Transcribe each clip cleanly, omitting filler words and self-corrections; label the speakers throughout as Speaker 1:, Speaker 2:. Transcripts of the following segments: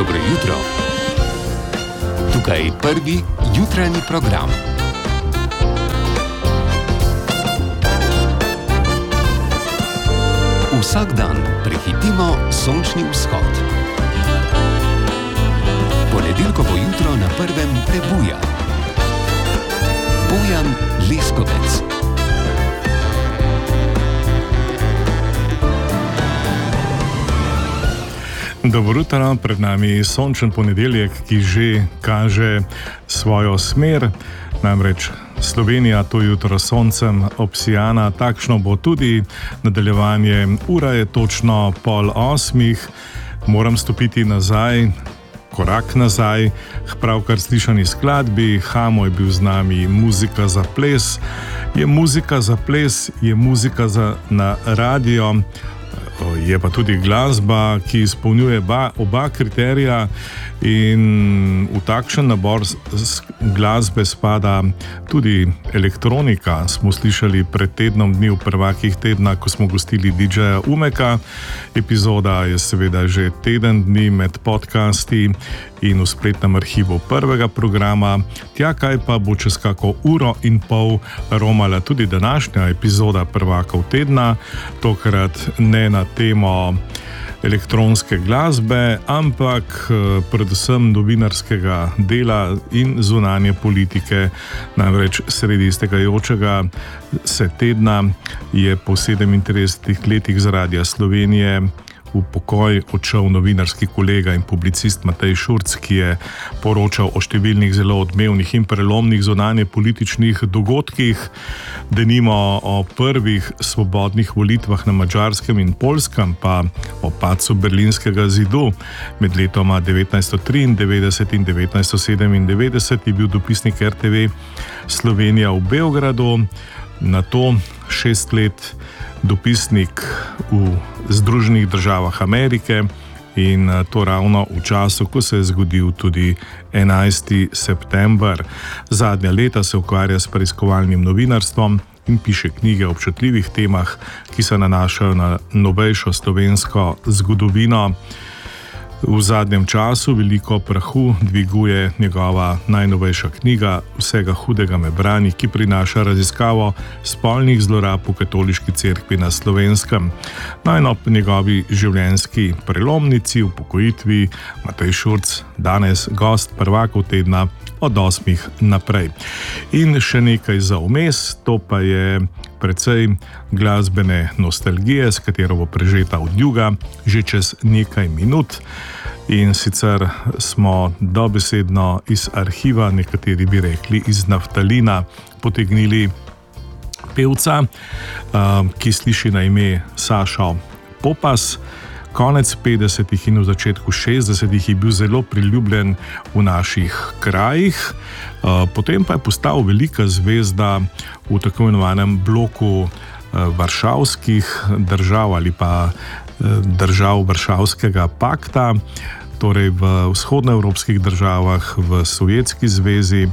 Speaker 1: Dobro jutro. Tukaj je prvi jutranji program. Vsak dan prehitimo sončni vzhod. Ponedeljkovo jutro na prvem prebuja. Bojan Leskovec.
Speaker 2: Dobro jutro, pred nami je sončen ponedeljek, ki že kaže svojo smer, namreč Slovenija to jutro s soncem obsijana, takšno bo tudi nadaljevanje. Ura je točno 7:30, moram stopiti nazaj, korak nazaj, k pravkar slišani skladbi. Hamo je bil z nami, muzika za ples. Je muzika za ples, je muzika na radio, je pa tudi glasba, ki izpolnjuje oba kriterija, in v takšen nabor glasbe spada tudi elektronika. Smo slišali pred tednom dni v prvakih tedna, ko smo gostili DJ-ja Umeka. Epizoda je seveda že teden dni med podcasti in v spletnem arhivu prvega programa. Tja, kaj pa bo čez kako uro in pol romala tudi današnja epizoda prvakov tedna, tokrat ne na temo elektronske glasbe, ampak predvsem novinarskega dela in zunanje politike. Namreč sredi iztekajočega se tedna je po 37 letih z Radia Slovenije v pokoj odšel novinarski kolega in publicist Matej Šurc, ki je poročal o številnih zelo odmevnih in prelomnih zunanje političnih dogodkih, denimo o prvih svobodnih volitvah na Madžarskem in Poljskem, pa o padcu Berlinskega zidu. Med letoma 1993 in 1997 je bil dopisnik RTV Slovenija v Beogradu, nato 6 let dopisnik v Združenih državah Amerike, in to ravno v času, ko se je zgodil tudi 11. september. Zadnja leta se ukvarja s preiskovalnim novinarstvom in piše knjige o občutljivih temah, ki se nanašajo na novejšo slovensko zgodovino. V zadnjem času veliko prahu dviguje njegova najnovejša knjiga Vsega hudega me brani, ki prinaša raziskavo spolnih zlorab v katoliški cerkvi na Slovenskem. No, njegovi življenjski prelomnici, upokojitvi, Matej Šurc, danes gost prvakov tedna od 8 naprej. In še nekaj za vmes, to pa je precej glasbene nostalgije, s katero bo prežeta odjuga že čez nekaj minut. In sicer smo dobesedno iz arhiva, nekateri bi rekli iz naftalina, potegnili pevca, ki sliši na ime Sašo Popas. Konec 50. in v začetku 60. je bil zelo priljubljen v naših krajih, potem pa je postal velika zvezda v tako imenovanem bloku varšavskih držav ali pa držav Varšavskega pakta, torej v vzhodnoevropskih državah, v Sovjetski zvezi.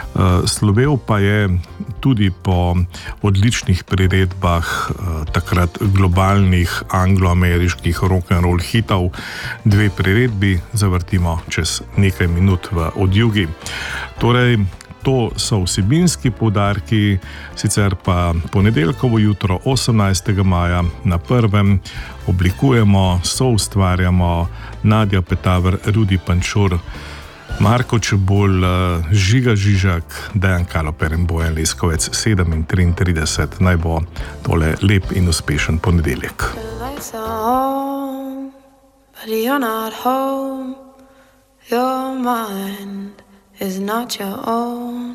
Speaker 2: Slovel pa je tudi po odličnih priredbah takrat globalnih anglo-ameriških rock'n'roll hitov. 2 priredbi zavrtimo čez nekaj minut v odjugi. Torej, to so vsebinski poudarki, sicer pa ponedeljkovo jutro 18. maja na prvem oblikujemo, soustvarjamo Nadja Petaver, Rudi Pančur, Marko Čebulj, Žiga Žižak, Dejan Kaloper in Bojan Leskovec. 7:33. Naj bo tole lep in uspešen ponedeljek.
Speaker 3: Is not your own.